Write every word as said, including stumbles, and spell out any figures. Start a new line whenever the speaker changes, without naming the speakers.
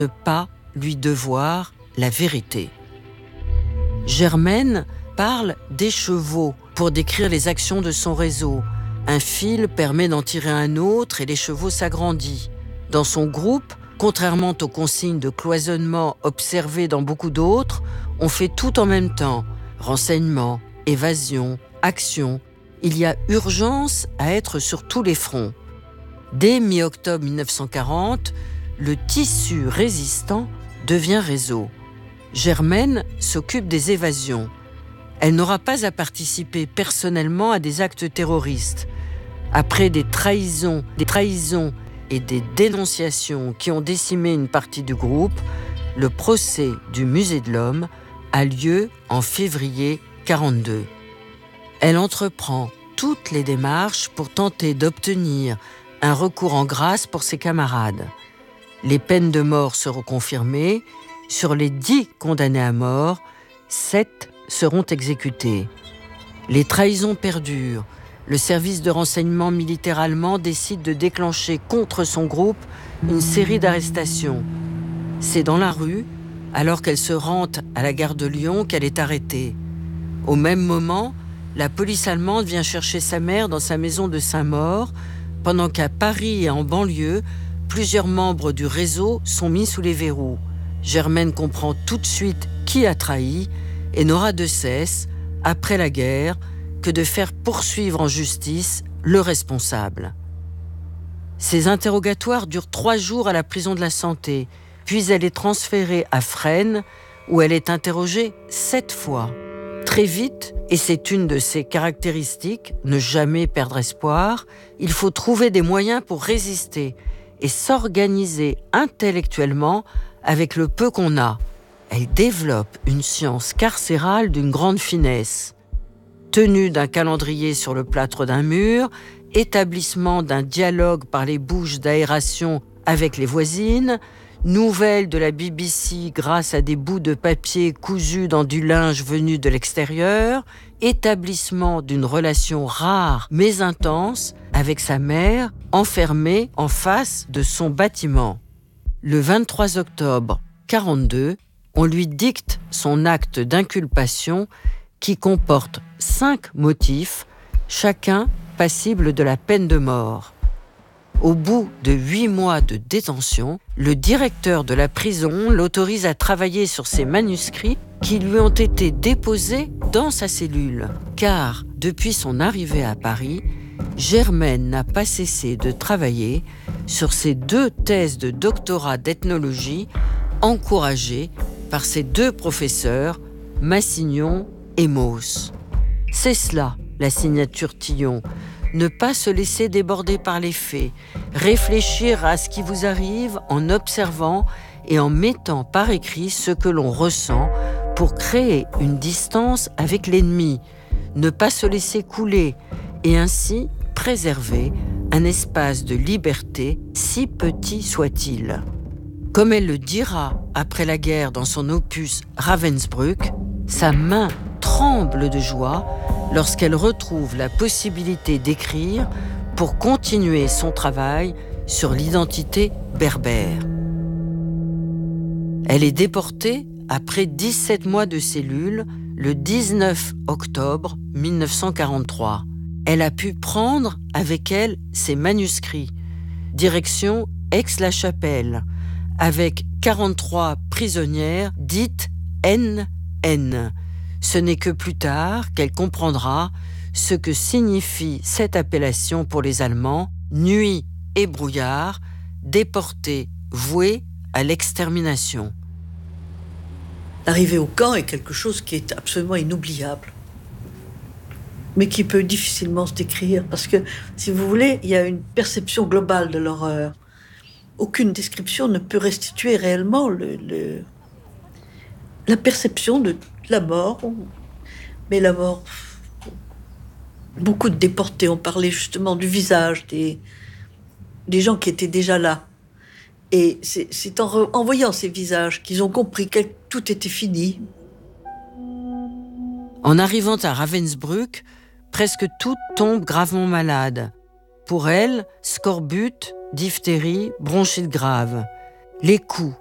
ne pas lui devoir la vérité. Germaine parle d'écheveau pour décrire les actions de son réseau. Un fil permet d'en tirer un autre et l'écheveau s'agrandit. Dans son groupe, contrairement aux consignes de cloisonnement observées dans beaucoup d'autres, on fait tout en même temps. Renseignement, évasion, action. Il y a urgence à être sur tous les fronts. Dès mi-octobre mille neuf cent quarante, le tissu résistant devient réseau. Germaine s'occupe des évasions. Elle n'aura pas à participer personnellement à des actes terroristes. Après des trahisons, des trahisons et des dénonciations qui ont décimé une partie du groupe, le procès du Musée de l'Homme a lieu en février quarante-deux. Elle entreprend toutes les démarches pour tenter d'obtenir un recours en grâce pour ses camarades. Les peines de mort seront confirmées. Sur les dix condamnés à mort, sept seront exécutés. Les trahisons perdurent. Le service de renseignement militaire allemand décide de déclencher contre son groupe une série d'arrestations. C'est dans la rue, alors qu'elle se rend à la gare de Lyon, qu'elle est arrêtée. Au même moment, la police allemande vient chercher sa mère dans sa maison de Saint-Maur, pendant qu'à Paris et en banlieue, plusieurs membres du réseau sont mis sous les verrous. Germaine comprend tout de suite qui a trahi et n'aura de cesse, après la guerre, que de faire poursuivre en justice le responsable. Ces interrogatoires durent trois jours à la prison de la Santé, puis elle est transférée à Fresnes, où elle est interrogée sept fois. Très vite, et c'est une de ses caractéristiques, ne jamais perdre espoir, il faut trouver des moyens pour résister et s'organiser intellectuellement avec le peu qu'on a. Elle développe une science carcérale d'une grande finesse. Tenue d'un calendrier sur le plâtre d'un mur, établissement d'un dialogue par les bouches d'aération avec les voisines, nouvelles de la B B C grâce à des bouts de papier cousus dans du linge venu de l'extérieur, établissement d'une relation rare mais intense avec sa mère, enfermée en face de son bâtiment. Le vingt-trois octobre quarante-deux, on lui dicte son acte d'inculpation qui comporte cinq motifs, chacun passible de la peine de mort. Au bout de huit mois de détention, le directeur de la prison l'autorise à travailler sur ses manuscrits qui lui ont été déposés dans sa cellule. Car, depuis son arrivée à Paris, Germaine n'a pas cessé de travailler sur ses deux thèses de doctorat d'ethnologie encouragées par ses deux professeurs, Massignon et Mauss. C'est cela, la signature Tillon. Ne pas se laisser déborder par les faits, réfléchir à ce qui vous arrive en observant et en mettant par écrit ce que l'on ressent pour créer une distance avec l'ennemi, ne pas se laisser couler et ainsi préserver un espace de liberté, si petit soit-il. Comme elle le dira après la guerre dans son opus Ravensbrück, sa main tremble de joie lorsqu'elle retrouve la possibilité d'écrire pour continuer son travail sur l'identité berbère. Elle est déportée après dix-sept mois de cellule le dix-neuf octobre mille neuf cent quarante-trois. Elle a pu prendre avec elle ses manuscrits. Direction Aix-la-Chapelle, avec quarante-trois prisonnières dites N N. Ce n'est que plus tard qu'elle comprendra ce que signifie cette appellation pour les Allemands, nuit et brouillard, déportés, voués à l'extermination.
L'arrivée au camp est quelque chose qui est absolument inoubliable, mais qui peut difficilement se décrire, parce que, si vous voulez, il y a une perception globale de l'horreur. Aucune description ne peut restituer réellement le, le, la perception de la mort. Mais la mort, beaucoup de déportés ont parlé justement du visage des, des gens qui étaient déjà là. Et c'est, c'est en, re, en voyant ces visages qu'ils ont compris que tout était fini.
En arrivant à Ravensbrück, presque toutes tombent gravement malades. Pour elles, scorbut, diphtérie, bronchite grave. Les coups,